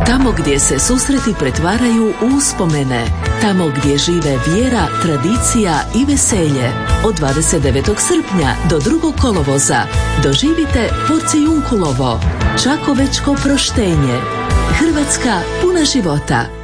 Tamo gdje se susreti pretvaraju u uspomene. Tamo gdje žive vjera, tradicija i veselje. Od 29. srpnja do 2. kolovoza doživite Porcijunkulovo, Čakovečko proštenje. Hrvatska puna života.